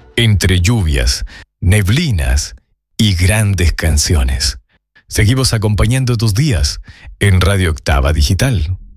Entre lluvias, neblinas y grandes canciones. Seguimos acompañando tus días en Radio Octava Digital.